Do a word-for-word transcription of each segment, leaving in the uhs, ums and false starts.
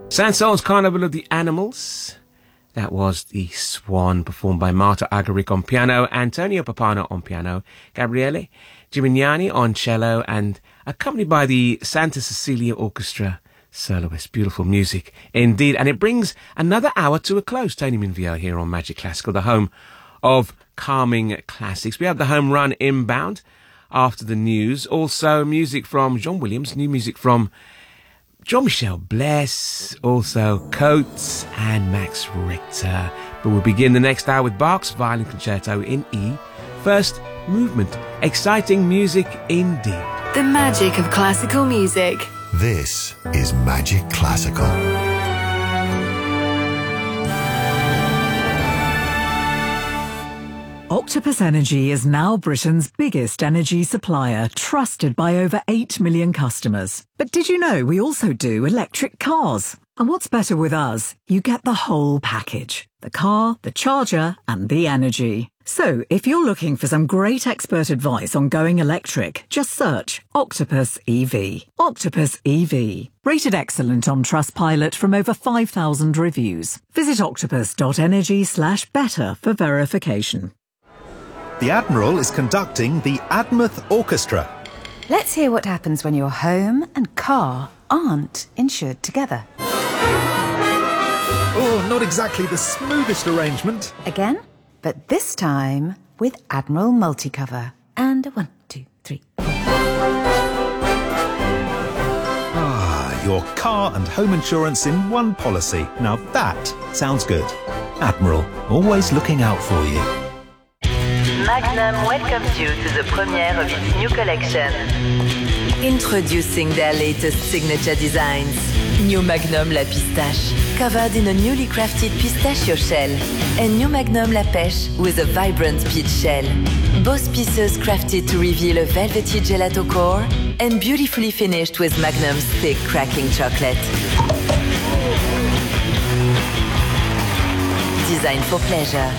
Saint-Saëns Carnival of the Animals. That was The Swan, performed by Marta Agaric on piano, Antonio Papano on piano, Gabriele Gimignani on cello, and accompanied by the Santa Cecilia Orchestra soloists. Beautiful music indeed. And it brings another hour to a close. Tony Minvio here on Magic Classical, the home of calming classics. We have the home run inbound after the news. Also music from John Williams, new music from Jean-Michel Bless, also Coates and Max Richter. But we'll begin the next hour with Bach's Violin Concerto in E. First movement. Exciting music indeed. The magic of classical music. This is Magic Classical. Octopus Energy is now Britain's biggest energy supplier, trusted by over eight million customers. But did you know we also do electric cars? And what's better with us? You get the whole package. The car, the charger, and the energy. So, if you're looking for some great expert advice on going electric, just search Octopus E V. Octopus E V. Rated excellent on Trustpilot from over five thousand reviews. Visit octopus.energy slash better for verification. The Admiral is conducting the Admouth Orchestra. Let's hear what happens when your home and car aren't insured together. Oh, not exactly the smoothest arrangement. Again, but this time with Admiral Multicover. And a one, two, three, four. Ah, your car and home insurance in one policy. Now that sounds good. Admiral, always looking out for you. Magnum welcomes you to the premiere of its new collection. Introducing their latest signature designs. New Magnum La Pistache, covered in a newly crafted pistachio shell. And New Magnum La Pêche with a vibrant peach shell. Both pieces crafted to reveal a velvety gelato core and beautifully finished with Magnum's thick cracking chocolate. Designed for pleasure.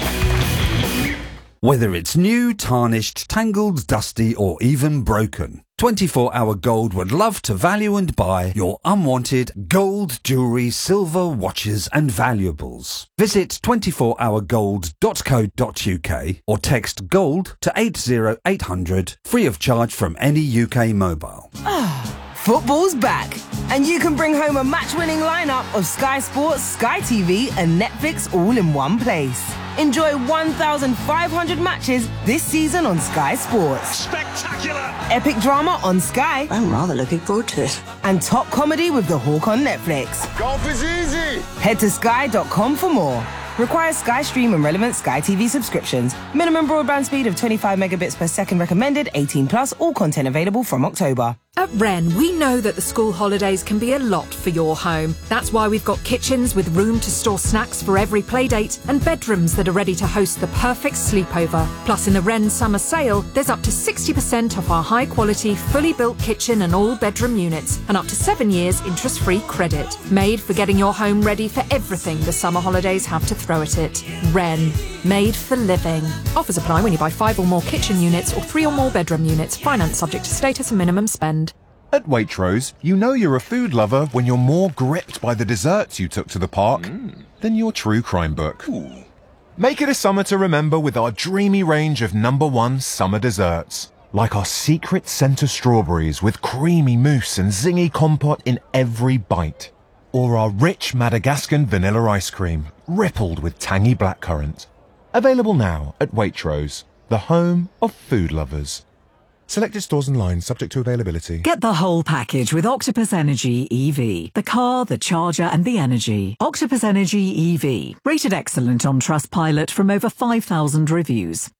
Whether it's new, tarnished, tangled, dusty, or even broken, twenty-four hour Gold would love to value and buy your unwanted gold, jewellery, silver, watches and valuables. Visit twenty-four hour gold dot co dot uk or text GOLD to eight zero eight hundred, free of charge from any U K mobile. Football's back, and you can bring home a match-winning lineup of Sky Sports, Sky T V and Netflix all in one place. Enjoy one thousand five hundred matches this season on Sky Sports. Spectacular! Epic drama on Sky. I'm rather looking forward to it. And top comedy with The Hawk on Netflix. Golf is easy! Head to sky dot com for more. Requires Sky Stream and relevant Sky T V subscriptions. Minimum broadband speed of twenty-five megabits per second recommended, eighteen plus, all content available from October. At Wren, we know that the school holidays can be a lot for your home. That's why we've got kitchens with room to store snacks for every playdate and bedrooms that are ready to host the perfect sleepover. Plus, in the Wren summer sale, there's up to sixty percent off our high-quality, fully built kitchen and all bedroom units, and up to seven years interest-free credit. Made for getting your home ready for everything the summer holidays have to throw at it. Wren, made for living. Offers apply when you buy five or more kitchen units or three or more bedroom units. Finance subject to status and minimum spend. At Waitrose, you know you're a food lover when you're more gripped by the desserts you took to the park mm. than your true crime book. Ooh. Make it a summer to remember with our dreamy range of number one summer desserts. Like our secret centre strawberries with creamy mousse and zingy compote in every bite. Or our rich Madagascan vanilla ice cream, rippled with tangy blackcurrant. Available now at Waitrose, the home of food lovers. Selected stores and lines subject to availability. Get the whole package with Octopus Energy E V. The car, the charger and the energy. Octopus Energy E V. Rated excellent on Trustpilot from over five thousand reviews.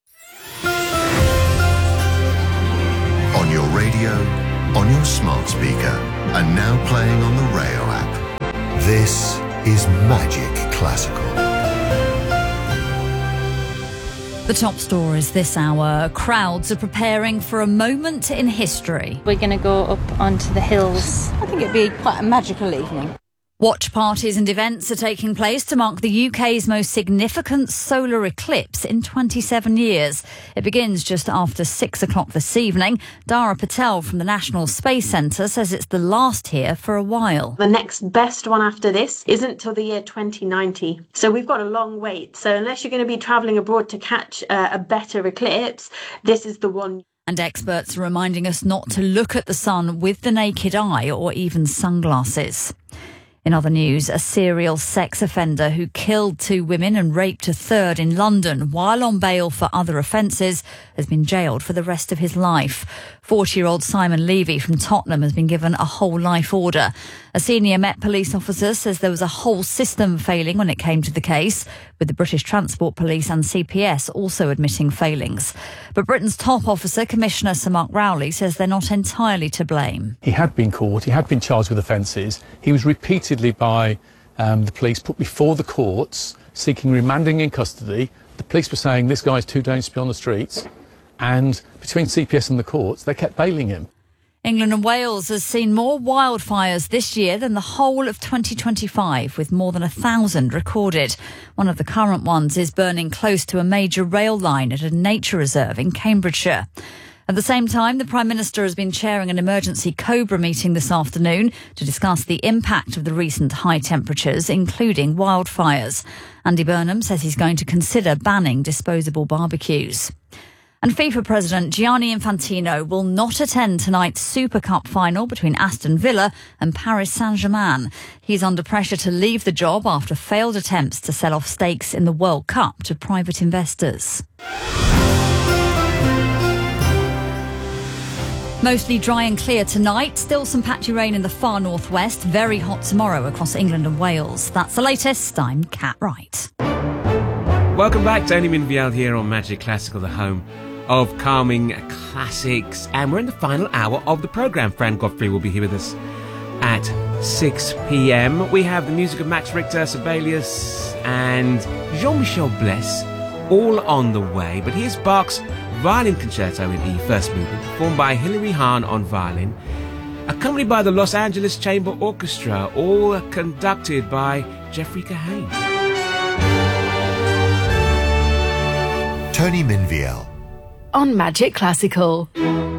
On your radio, on your smart speaker, and now playing on the Rayo app. This is Magic Classical. The top stories this hour. Crowds are preparing for a moment in history. We're going to go up onto the hills. I think it'd be quite a magical evening. Watch parties and events are taking place to mark the U K's most significant solar eclipse in twenty-seven years. It begins just after six o'clock this evening. Dara Patel from the National Space Centre says it's the last here for a while. The next best one after this isn't till the year twenty ninety. So we've got a long wait. So unless you're going to be travelling abroad to catch uh, a better eclipse, this is the one. And experts are reminding us not to look at the sun with the naked eye or even sunglasses. In other news, a serial sex offender who killed two women and raped a third in London while on bail for other offences has been jailed for the rest of his life. forty-year-old Simon Levy from Tottenham has been given a whole life order. A senior Met Police officer says there was a whole system failing when it came to the case, with the British Transport Police and C P S also admitting failings. But Britain's top officer, Commissioner Sir Mark Rowley, says they're not entirely to blame. He had been caught, he had been charged with offences. He was repeatedly by um, the police put before the courts, seeking remanding in custody. The police were saying this guy's too dangerous to be on the streets. And between C P S and the courts, they kept bailing him. England and Wales has seen more wildfires this year than the whole of twenty twenty-five, with more than a thousand recorded. One of the current ones is burning close to a major rail line at a nature reserve in Cambridgeshire. At the same time, the Prime Minister has been chairing an emergency COBRA meeting this afternoon to discuss the impact of the recent high temperatures, including wildfires. Andy Burnham says he's going to consider banning disposable barbecues. And FIFA President Gianni Infantino will not attend tonight's Super Cup final between Aston Villa and Paris Saint-Germain. He's under pressure to leave the job after failed attempts to sell off stakes in the World Cup to private investors. Mostly dry and clear tonight. Still some patchy rain in the far northwest. Very hot tomorrow across England and Wales. That's the latest. I'm Kat Wright. Welcome back. Tony Minviel here on Magic Classical, the home of calming classics. And we're in the final hour of the programme. Fran Godfrey will be here with us at six p.m. We have the music of Max Richter, Sibelius and Jean-Michel Bless all on the way. But here's Bach's Violin Concerto in E, first movement, performed by Hilary Hahn on violin, accompanied by the Los Angeles Chamber Orchestra, all conducted by Jeffrey Kahane. Tony Minviel on Magic Classical.